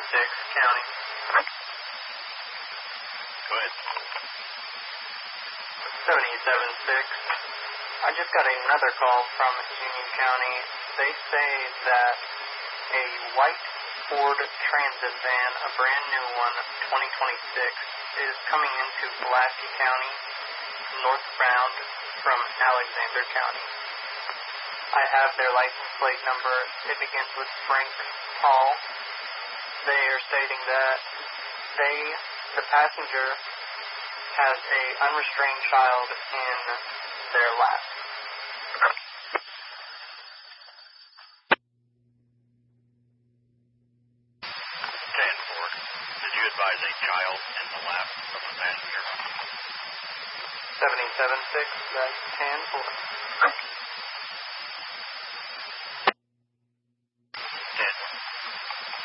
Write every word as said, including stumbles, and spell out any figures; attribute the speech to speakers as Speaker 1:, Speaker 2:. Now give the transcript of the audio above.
Speaker 1: six, County.
Speaker 2: Go ahead.
Speaker 1: seventy-seven six. I just got another call from Union County. They say that a white Ford Transit van, a brand new one, twenty twenty-six, is coming into Pulaski County, northbound from Alexander County. I have their license plate number. It begins with Frank Hall. They are stating that they, the passenger, has a unrestrained child in their lap.
Speaker 2: ten four. Did you advise a child in the lap of the passenger?
Speaker 1: seventy-seven six, that's ten four.
Speaker 2: ten.